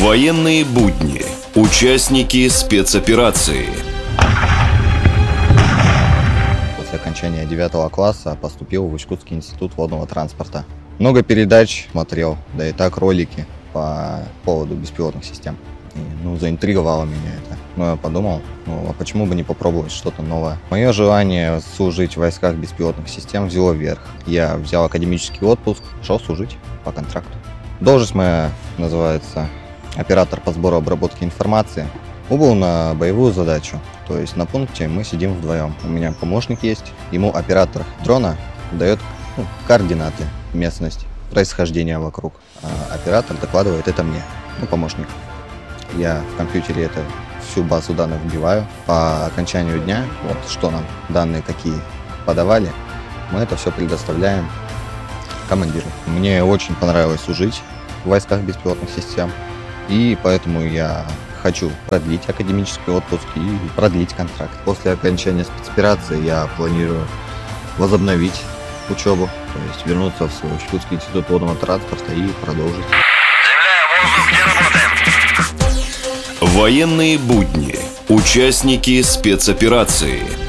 Военные будни. Участники спецоперации. После окончания 9 класса поступил в Иркутский институт водного транспорта. Много передач смотрел, да и так ролики по поводу беспилотных систем. И, заинтриговало меня это. Я подумал, а почему бы не попробовать что-то новое. Мое желание служить в войсках беспилотных систем взяло вверх. Я взял академический отпуск, пошел служить по контракту. Должность моя называется оператор по сбору и обработке информации. Убыл на боевую задачу, то есть на пункте мы сидим вдвоем. У меня помощник есть, ему оператор дрона дает координаты, местность, происхождение вокруг. А оператор докладывает это мне, помощник. Я в компьютере всю базу данных вбиваю. По окончанию дня, что нам данные какие подавали, мы это все предоставляем командиру. Мне очень понравилось служить в войсках беспилотных систем, и поэтому я хочу продлить академический отпуск и продлить контракт. После окончания спецоперации я планирую возобновить учебу, то есть вернуться в свой Иркутский институт водного транспорта и продолжить. Заявляю воздух, где работаем? Военные будни. Участники спецоперации.